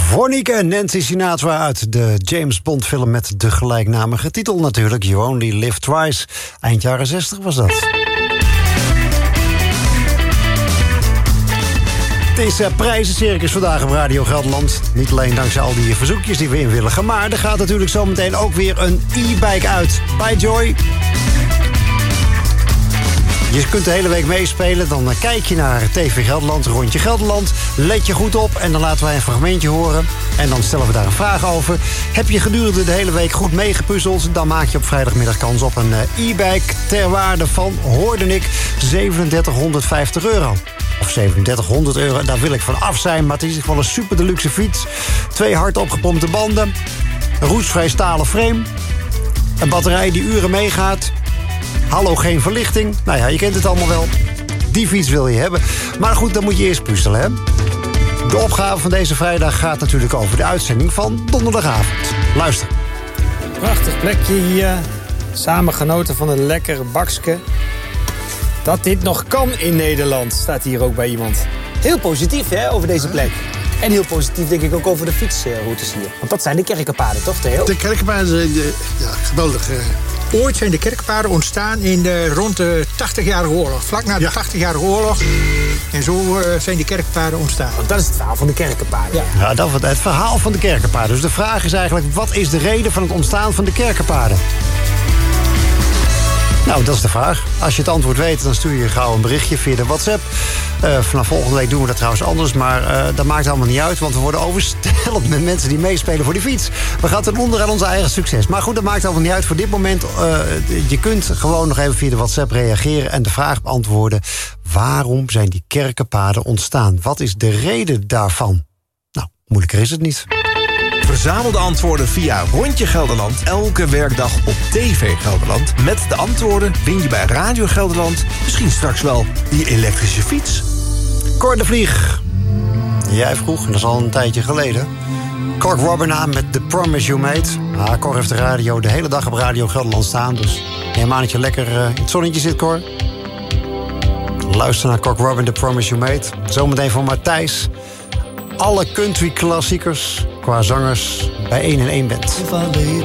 Veronique en Nancy Sinatra uit de James Bond film met de gelijknamige titel natuurlijk. You Only Live Twice. Eind jaren 60 was dat. Het is prijzencircus vandaag op Radio Gelderland. Niet alleen dankzij al die verzoekjes die we inwilligen, maar er gaat natuurlijk zometeen ook weer een e-bike uit. Bij Joy. Je kunt de hele week meespelen. Dan kijk je naar TV Gelderland, Rondje Gelderland. Let je goed op en dan laten wij een fragmentje horen. En dan stellen we daar een vraag over. Heb je gedurende de hele week goed meegepuzzeld? Dan maak je op vrijdagmiddag kans op een e-bike ter waarde van, hoorde ik, €3750. Of €3700, daar wil ik van af zijn. Maar het is gewoon een super deluxe fiets. 2 hard opgepompte banden. Een roestvrij stalen frame. Een batterij die uren meegaat. Halogeen verlichting. Nou ja, je kent het allemaal wel. Die fiets wil je hebben. Maar goed, dan moet je eerst puzzelen, hè? De opgave van deze vrijdag gaat natuurlijk over de uitzending van donderdagavond. Luister. Prachtig plekje hier. Samen genoten van een lekkere bakske. Dat dit nog kan in Nederland, staat hier ook bij iemand. Heel positief, hè, over deze plek. En heel positief denk ik ook over de fietsroutes hier. Want dat zijn de kerkenpaden, toch, Theo? De kerkenpaden zijn geweldig. Ooit zijn de kerkenpaden ontstaan rond de 80-jarige oorlog. Vlak na de 80-jarige oorlog. En zo zijn die kerkenpaden ontstaan. Want dat is het verhaal van de kerkenpaden. Ja, dat is het verhaal van de kerkenpaden. Dus de vraag is eigenlijk, wat is de reden van het ontstaan van de kerkenpaden? Nou, dat is de vraag. Als je het antwoord weet, dan stuur je gauw een berichtje via de WhatsApp. Vanaf volgende week doen we dat trouwens anders, maar dat maakt allemaal niet uit, want we worden overstelpt met mensen die meespelen voor die fiets. We gaan ten onder aan ons eigen succes. Maar goed, dat maakt allemaal niet uit voor dit moment. Je kunt gewoon nog even via de WhatsApp reageren en de vraag beantwoorden: waarom zijn die kerkenpaden ontstaan? Wat is de reden daarvan? Nou, moeilijker is het niet. Verzamel de antwoorden via Rondje Gelderland elke werkdag op TV Gelderland. Met de antwoorden win je bij Radio Gelderland misschien straks wel die elektrische fiets. Cor de Vlieg. Jij vroeg, en dat is al een tijdje geleden. Cor Robin aan met The Promise You Made. Cor heeft de radio de hele dag op Radio Gelderland staan. Dus helemaal niet je lekker in het zonnetje zit, Cor. Luister naar Cor Robin, The Promise You Made. Zometeen van Matthijs. Alle country klassiekers qua zangers bij 1&1 Band.